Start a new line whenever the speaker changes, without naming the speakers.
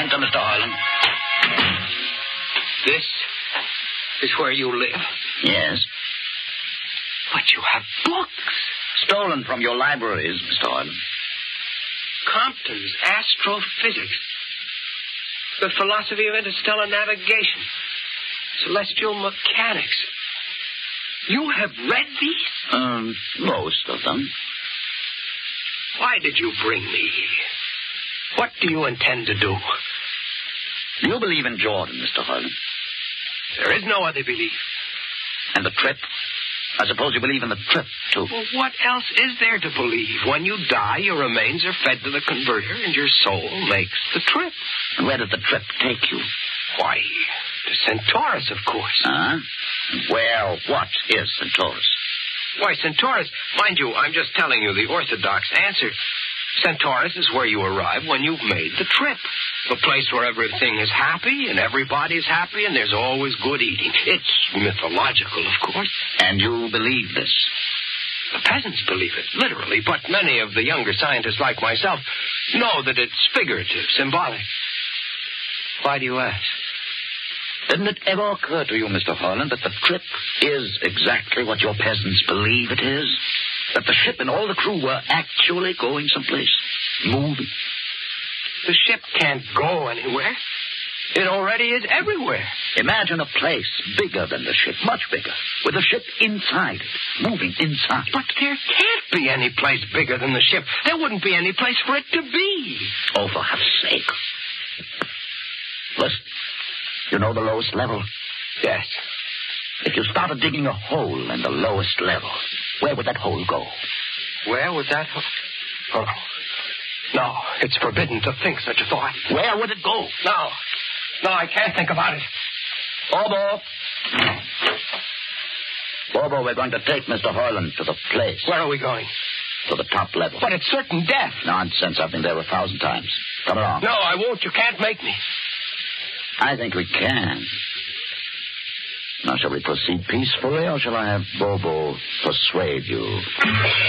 enter, Mr. Harlan.
This is where you live?
Yes.
But you have books.
Stolen from your libraries, Mr. Harlan.
Compton's Astrophysics. The Philosophy of Interstellar Navigation. Celestial Mechanics. You have read these?
Most of them.
Why did you bring me? What do you intend to do?
Do you believe in Jordan, Mr. Harlan?
There is no other belief.
And the trip? I suppose you believe in the trip, too.
Well, what else is there to believe? When you die, your remains are fed to the converter, and your soul makes the trip.
And where does the trip take you?
Why, to Centaurus, of course.
Huh? Well, what is Centaurus?
Why, Centaurus, mind you, I'm just telling you the orthodox answer. Centaurus is where you arrive when you've made the trip. A place where everything is happy and everybody's happy and there's always good eating. It's mythological, of course.
And you believe this?
The peasants believe it, literally, but many of the younger scientists like myself know that it's figurative, symbolic. Why do you ask?
Didn't it ever occur to you, Mr. Harlan, that the trip is exactly what your peasants believe it is? That the ship and all the crew were actually going someplace, moving?
The ship can't go anywhere. It already is everywhere.
Imagine a place bigger than the ship, much bigger, with the ship inside it, moving inside.
But there can't be any place bigger than the ship. There wouldn't be any place for it to be.
Oh, for heaven's sake. Listen, you know the lowest level?
Yes.
If you started digging a hole in the lowest level, where would that hole go?
Where would that... Oh, no, it's forbidden to think such a thought.
Where would it go?
No, I can't think about it.
Bobo! Bobo, we're going to take Mr. Harlan to the place.
Where are we going?
To the top level.
But it's certain death.
Nonsense, I've been there 1,000 times. Come along.
No, I won't. You can't make me.
I think we can. Now, shall we proceed peacefully, or shall I have Bobo persuade you?